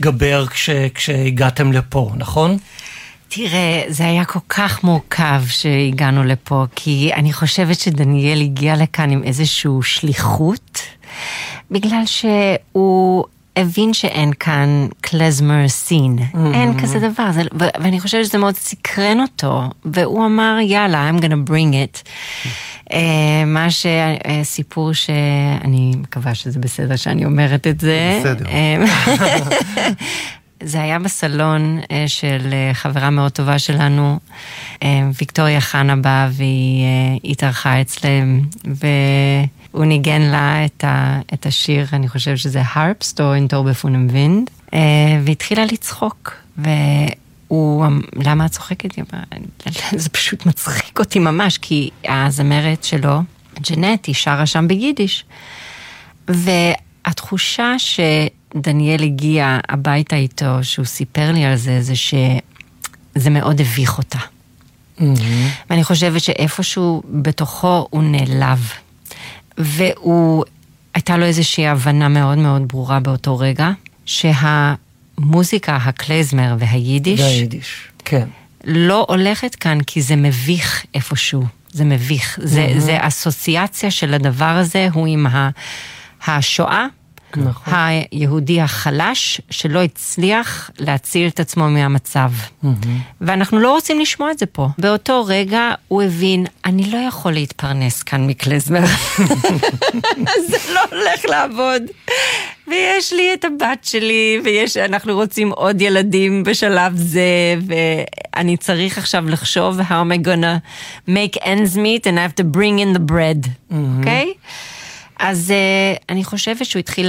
להתגבר כשהגעתם לפה, נכון? תראה, זה היה כל כך מורכב שהגענו לפה, כי אני חושבת שדניאל הגיע לכאן עם איזשהו שליחות, בגלל שהוא הבין שאין כאן קלזמר סין, אין כזה דבר, ואני חושבת שזה מאוד סקרן אותו, והוא אמר, יאללה, I'm gonna bring it. מה שסיפור שאני מקווה שזה בסדר שאני אומרת את זה. בסדר. זה היה בסלון של חברה מאוד טובה שלנו, ויקטוריה חנה באה והיא התארחה אצלם, והוא ניגן לה את השיר, אני חושב שזה הרפסט או אינטור בפונם וינד, והתחילה לצחוק, למה את צוחקת? זה פשוט מצחיק אותי ממש, כי הזמרת שלו, ג'נט, היא שרה שם ביידיש, והתחושה דניאל הגיע הביתה איתו, שהוא סיפר לי על זה, זה שזה מאוד הביך אותה. ואני חושבת שאיפשהו בתוכו הוא נעלב. הייתה לו איזושהי הבנה מאוד מאוד ברורה באותו רגע, שהמוזיקה, הקלזמר והיידיש, כן. לא הולכת כאן כי זה מביך איפשהו. זה מביך. זה אסוציאציה של הדבר הזה, הוא עם השואה, נכון. היהודי החלש שלא הצליח להציל את עצמו מהמצב. ואנחנו לא רוצים לשמוע את זה פה. באותו רגע הוא הבין, אני לא יכול להתפרנס כאן מקלזמר. זה לא הולך לעבוד. ויש לי את הבת שלי, אנחנו רוצים עוד ילדים בשלב זה, ואני צריך עכשיו לחשוב, how am I gonna make ends meet and I have to bring in the bread. אוקיי? אז אני חושבת שהוא התחיל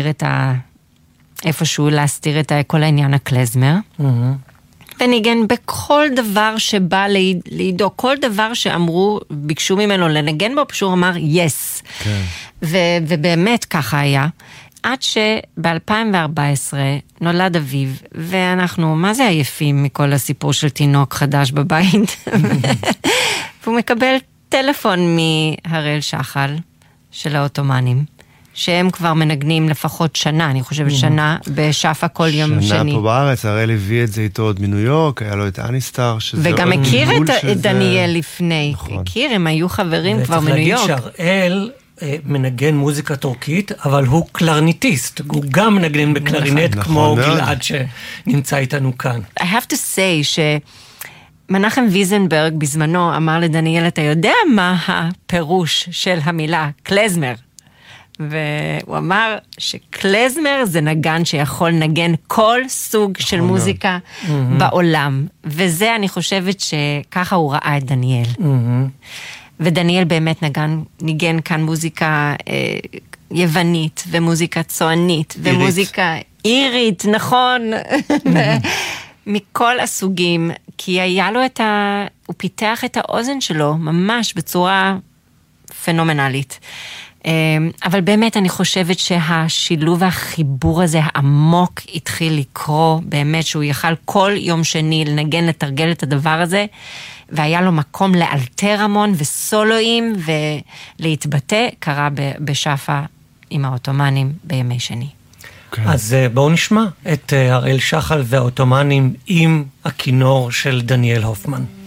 איפשהו להסתיר את כל העניין הקלזמר, וניגן בכל דבר שבא לידו, כל דבר שאמרו, ביקשו ממנו לנגן בו, פשוט אמר yes. ובאמת ככה היה, עד שב-2014 נולד אביו, ואנחנו, מה זה עייפים מכל הסיפור של תינוק חדש בבית? והוא מקבל טלפון מהראל שחל, של האוטומנים, שהם כבר מנגנים לפחות שנה, אני חושבת שנה, בשאפה כל יום שני. שנה פה בארץ, הראל הביא את זה איתו עוד מניו יורק, היה לו את אניסטאר, וגם הכיר את דניאל לפני. הכיר, הם היו חברים כבר מניו יורק. וצריך להגיד שהראל מנגן מוזיקה טורקית, אבל הוא קלרניטיסט, הוא גם מנגן בקלרינט, כמו גלעד שנמצא איתנו כאן. I have to say מנחם ויזנברג בזמנו אמר לדניאל, אתה יודע מה הפירוש של המילה קלזמר? והוא אמר שקלזמר זה נגן שיכול לנגן כל סוג של מוזיקה בעולם. וזה אני חושבת שככה הוא ראה את דניאל. ודניאל באמת ניגן כאן מוזיקה יוונית, ומוזיקה צוענית, ומוזיקה אירית, נכון? מכל הסוגים, כי היה לו הוא פיתח את האוזן שלו ממש בצורה פנומנלית. אבל באמת אני חושבת שהשילוב והחיבור הזה העמוק התחיל לקרוא, באמת שהוא יכל כל יום שני לנגן, לתרגל את הדבר הזה, והיה לו מקום לאלתר המון וסולואים ולהתבטא, קרה בשאפה עם האוטומנים בימי שני. אז בואו נשמע את הראל שחל והאוטומנים עם הכינור של דניאל הופמן.